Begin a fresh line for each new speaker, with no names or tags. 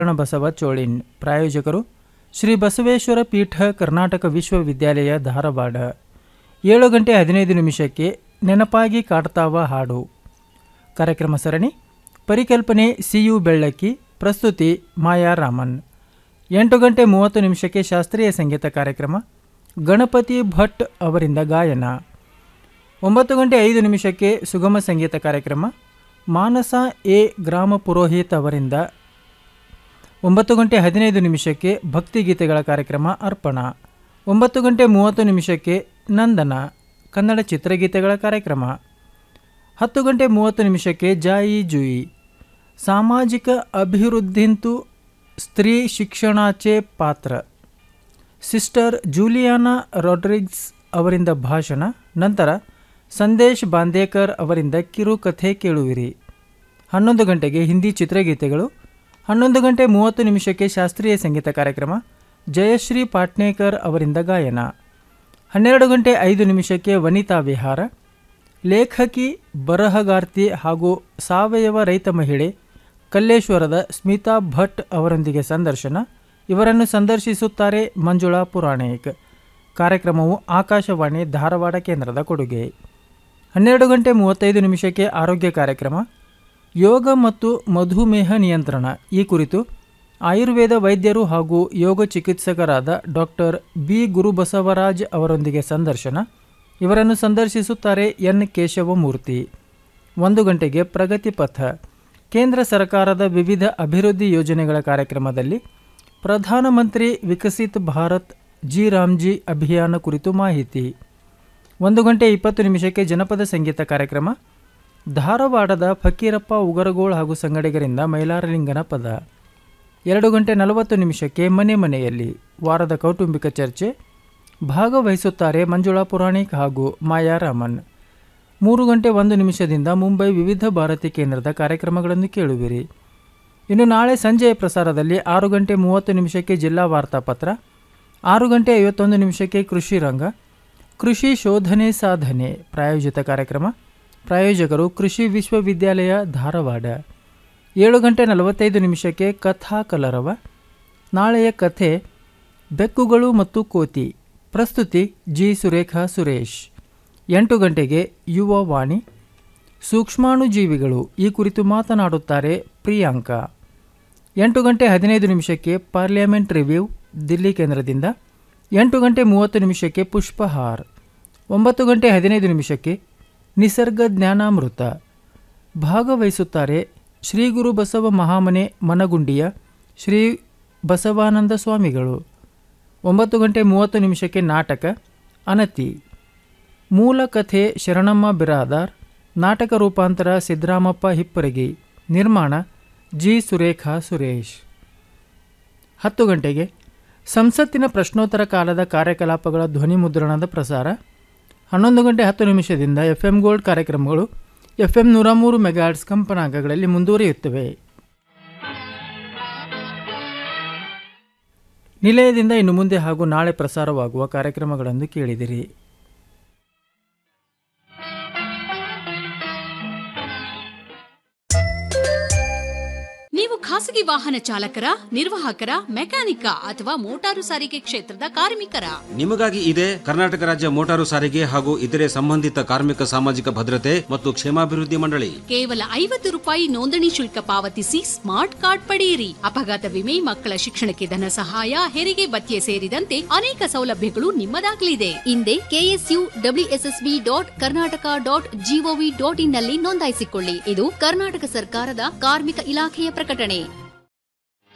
ಬಸವ ಚೋಳಿನ್. ಪ್ರಾಯೋಜಕರು ಶ್ರೀ ಬಸವೇಶ್ವರ ಪೀಠ ಕರ್ನಾಟಕ ವಿಶ್ವವಿದ್ಯಾಲಯ ಧಾರವಾಡ. 7:15 ನೆನಪಾಗಿ ಕಾಡ್ತಾವ ಹಾಡು. ಕಾರ್ಯಕ್ರಮ ಸರಣಿ. ಪರಿಕಲ್ಪನೆ ಸಿಯು ಬೆಳ್ಳಕ್ಕಿ. ಪ್ರಸ್ತುತಿ ಮಾಯಾ ರಾಮನ್. 8:30 ಶಾಸ್ತ್ರೀಯ ಸಂಗೀತ ಕಾರ್ಯಕ್ರಮ. ಗಣಪತಿ ಭಟ್ ಅವರಿಂದ ಗಾಯನ. 9:05 ಸುಗಮ ಸಂಗೀತ ಕಾರ್ಯಕ್ರಮ. ಮಾನಸ ಎ ಗ್ರಾಮ ಪುರೋಹಿತ್ ಅವರಿಂದ. 9:15 ಭಕ್ತಿಗೀತೆಗಳ ಕಾರ್ಯಕ್ರಮ ಅರ್ಪಣ. 9:30 ನಂದನ ಕನ್ನಡ ಚಿತ್ರಗೀತೆಗಳ ಕಾರ್ಯಕ್ರಮ. 10:30 ಜಾಯಿ ಜುಯಿ. ಸಾಮಾಜಿಕ ಅಭಿವೃದ್ಧಿಂತು ಸ್ತ್ರೀ ಶಿಕ್ಷಣಾಚೆ ಪಾತ್ರ. ಸಿಸ್ಟರ್ ಜೂಲಿಯಾನಾ ರಾಡ್ರಿಗ್ಸ್ ಅವರಿಂದ ಭಾಷಣ. ನಂತರ ಸಂದೇಶ್ ಬಾಂದೇಕರ್ ಅವರಿಂದ ಕಿರುಕಥೆ ಕೇಳುವಿರಿ. 11 ಗಂಟೆಗೆ ಹಿಂದಿ ಚಿತ್ರಗೀತೆಗಳು. 11:30 ಶಾಸ್ತ್ರೀಯ ಸಂಗೀತ ಕಾರ್ಯಕ್ರಮ. ಜಯಶ್ರೀ ಪಾಟ್ನೇಕರ್ ಅವರಿಂದ ಗಾಯನ. 12:05 ವನಿತಾ ವಿಹಾರ. ಲೇಖಕಿ, ಬರಹಗಾರ್ತಿ ಹಾಗೂ ಸಾವಯವ ರೈತ ಮಹಿಳೆ ಕಲ್ಲೇಶ್ವರದ ಸ್ಮಿತಾ ಭಟ್ ಅವರೊಂದಿಗೆ ಸಂದರ್ಶನ. ಇವರನ್ನು ಸಂದರ್ಶಿಸುತ್ತಾರೆ ಮಂಜುಳಾ ಪುರಾಣಿಕ್. ಕಾರ್ಯಕ್ರಮವು ಆಕಾಶವಾಣಿ ಧಾರವಾಡ ಕೇಂದ್ರದ ಕೊಡುಗೆ. 12:35 ಆರೋಗ್ಯ ಕಾರ್ಯಕ್ರಮ. ಯೋಗ ಮತ್ತು ಮಧುಮೇಹ ನಿಯಂತ್ರಣ ಈ ಕುರಿತು ಆಯುರ್ವೇದ ವೈದ್ಯರು ಹಾಗೂ ಯೋಗ ಚಿಕಿತ್ಸಕರಾದ ಡಾಕ್ಟರ್ ಬಿ ಗುರುಬಸವರಾಜ್ ಅವರೊಂದಿಗೆ ಸಂದರ್ಶನ. ಇವರನ್ನು ಸಂದರ್ಶಿಸುತ್ತಾರೆ ಎನ್ ಕೇಶವಮೂರ್ತಿ. 1 ಗಂಟೆಗೆ ಪ್ರಗತಿ ಪಥ. ಕೇಂದ್ರ ಸರ್ಕಾರದ ವಿವಿಧ ಅಭಿವೃದ್ಧಿ ಯೋಜನೆಗಳ ಕಾರ್ಯಕ್ರಮದಲ್ಲಿ ಪ್ರಧಾನಮಂತ್ರಿ ವಿಕಸಿತ್ ಭಾರತ್ ಜಿ ರಾಮ್ಜಿ ಅಭಿಯಾನ ಕುರಿತು ಮಾಹಿತಿ. 1:20 ಜನಪದ ಸಂಗೀತ ಕಾರ್ಯಕ್ರಮ. ಧಾರವಾಡದ ಫಕೀರಪ್ಪ ಉಗರಗೋಳ್ ಹಾಗೂ ಸಂಗಡಿಗರಿಂದ ಮೈಲಾರಲಿಂಗನ ಪದ. 2:40 ಮನೆ ಮನೆಯಲ್ಲಿ ವಾರದ ಕೌಟುಂಬಿಕ ಚರ್ಚೆ. ಭಾಗವಹಿಸುತ್ತಾರೆ ಮಂಜುಳಾ ಪುರಾಣಿಕ್ ಹಾಗೂ ಮಾಯಾ ರಾಮನ್. 3:01 ಮುಂಬೈ ವಿವಿಧ ಭಾರತಿ ಕೇಂದ್ರದ ಕಾರ್ಯಕ್ರಮಗಳನ್ನು ಕೇಳುವಿರಿ. ಇನ್ನು ನಾಳೆ ಸಂಜೆಯ ಪ್ರಸಾರದಲ್ಲಿ 6:30 ಜಿಲ್ಲಾ ವಾರ್ತಾಪತ್ರ. 6:51 ಕೃಷಿ ರಂಗ. ಕೃಷಿ ಶೋಧನೆ ಸಾಧನೆ ಪ್ರಾಯೋಜಿತ ಕಾರ್ಯಕ್ರಮ. ಪ್ರಾಯೋಜಕರು ಕೃಷಿ ವಿಶ್ವವಿದ್ಯಾಲಯ ಧಾರವಾಡ. 7:45 ಕಥಾ ಕಲರವ. ನಾಳೆಯ ಕಥೆ ಬೆಕ್ಕುಗಳು ಮತ್ತು ಕೋತಿ. ಪ್ರಸ್ತುತಿ ಜಿ ಸುರೇಖಾ ಸುರೇಶ್. 8 ಗಂಟೆಗೆ ಯುವ ವಾಣಿ. ಸೂಕ್ಷ್ಮಾಣುಜೀವಿಗಳು ಈ ಕುರಿತು ಮಾತನಾಡುತ್ತಾರೆ ಪ್ರಿಯಾಂಕಾ. 8:15 ಪಾರ್ಲಿಮೆಂಟ್ ರಿವ್ಯೂ ದಿಲ್ಲಿ ಕೇಂದ್ರದಿಂದ. 8:30 ಪುಷ್ಪಹಾರ್. 9:15 ನಿಸರ್ಗ ಜ್ಞಾನಾಮೃತ. ಭಾಗವಹಿಸುತ್ತಾರೆ ಶ್ರೀ ಗುರು ಬಸವ ಮಹಾಮನೆ ಮನಗುಂಡಿಯ ಶ್ರೀ ಬಸವಾನಂದ ಸ್ವಾಮಿಗಳು. 9:30 ನಾಟಕ ಅನತಿ. ಮೂಲ ಕಥೆ ಶರಣಮ್ಮ ಬಿರಾದಾರ್. ನಾಟಕ ರೂಪಾಂತರ ಸಿದ್ದರಾಮಪ್ಪ ಹಿಪ್ಪರಗಿ. ನಿರ್ಮಾಣ ಜಿ ಸುರೇಖಾ ಸುರೇಶ್. 10 ಗಂಟೆಗೆ ಸಂಸತ್ತಿನ ಪ್ರಶ್ನೋತ್ತರ ಕಾಲದ ಕಾರ್ಯಕಲಾಪಗಳ ಧ್ವನಿ ಮುದ್ರಣದ ಪ್ರಸಾರ. 11:10 FM ಗೋಲ್ಡ್ ಕಾರ್ಯಕ್ರಮಗಳು FM 103 ಮೆಗಾಹರ್ಟ್ಸ್ ಕಂಪನಾಂಕಗಳಲ್ಲಿ ಮುಂದುವರಿಯುತ್ತವೆ. ನಿಲಯದಿಂದ ಇನ್ನು ಮುಂದೆ ಹಾಗೂ ನಾಳೆ ಪ್ರಸಾರವಾಗುವ ಕಾರ್ಯಕ್ರಮಗಳನ್ನು ಕೇಳಿದಿರಿ.
ನೀವು ಖಾಸಗಿ ವಾಹನ ಚಾಲಕರ, ನಿರ್ವಾಹಕರ, ಮೆಕ್ಯಾನಿಕ ಅಥವಾ ಮೋಟಾರು ಸಾರಿಗೆ ಕ್ಷೇತ್ರದ ಕಾರ್ಮಿಕರ?
ನಿಮಗಾಗಿ ಇದೆ ಕರ್ನಾಟಕ ರಾಜ್ಯ ಮೋಟಾರು ಸಾರಿಗೆ ಹಾಗೂ ಇತರೆ ಸಂಬಂಧಿತ ಕಾರ್ಮಿಕ ಸಾಮಾಜಿಕ ಭದ್ರತೆ ಮತ್ತು ಕ್ಷೇಮಾಭಿವೃದ್ಧಿ ಮಂಡಳಿ.
ಕೇವಲ ₹50 ನೋಂದಣಿ ಶುಲ್ಕ ಪಾವತಿಸಿ ಸ್ಮಾರ್ಟ್ ಕಾರ್ಡ್ ಪಡೆಯಿರಿ. ಅಪಘಾತ ವಿಮೆ, ಮಕ್ಕಳ ಶಿಕ್ಷಣಕ್ಕೆ ಧನ ಸಹಾಯ, ಹೆರಿಗೆ ಭತ್ಯೆ ಸೇರಿದಂತೆ ಅನೇಕ ಸೌಲಭ್ಯಗಳು ನಿಮ್ಮದಾಗಲಿದೆ. ಹಿಂದೆ KSUWSSB.Karnataka.gov.in ನಲ್ಲಿ ನೋಂದಾಯಿಸಿಕೊಳ್ಳಿ. ಇದು ಕರ್ನಾಟಕ ಸರ್ಕಾರದ ಕಾರ್ಮಿಕ ಇಲಾಖೆಯ ಪ್ರಕಟಣೆ.